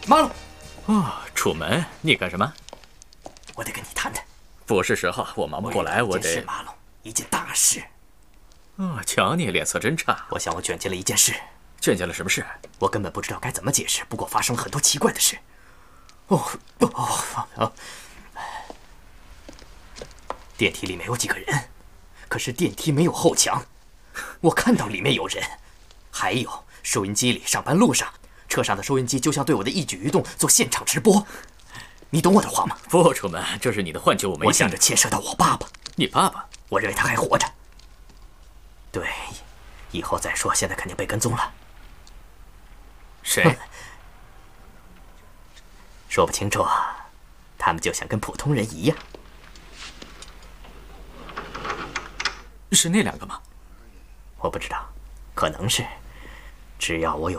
马龙。 哦，楚门，你干什么？ 我得跟你谈谈。 不是时候，我忙不过来，我得。 马龙，一件大事。 哦，瞧你脸色真差。 我想我卷进了一件事。 卷进了什么事？ 我根本不知道该怎么解释，不过发生了很多奇怪的事。电梯里面有几个人，可是电梯没有后墙，我看到里面有人。还有收音机里，上班路上，车上的收音机就像对我的一举一动做现场直播。你懂我的话吗？ 不，楚门，这是你的幻觉，我没。 我想着牵涉到我爸爸。 你爸爸？ 我认为他还活着。对，以后再说，现在肯定被跟踪了。 谁？ 说不清楚啊，他们就像跟普通人一样。 是那两个吗？ 我不知道，可能是。只要我有